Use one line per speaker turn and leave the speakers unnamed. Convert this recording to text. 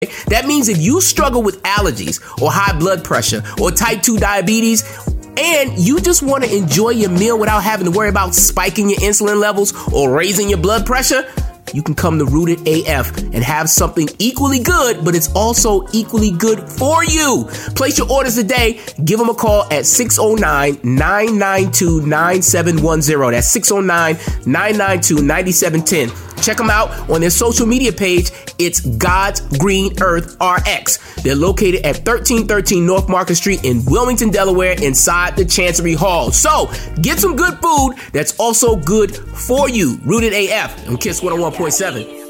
That means if you struggle with allergies or high blood pressure or type 2 diabetes, and you just want to enjoy your meal without having to worry about spiking your insulin levels or raising your blood pressure, you can come to Rooted AF and have something equally good, but it's also equally good for you. Place your orders today. Give them a call at 609-992-9710. That's 609-992-9710. Check them out on their social media page. It's God's Green Earth RX. They're located at 1313 North Market Street in Wilmington, Delaware, inside the Chancery Hall. So get some good food that's also good for you. Rooted AF on KISS 101.7.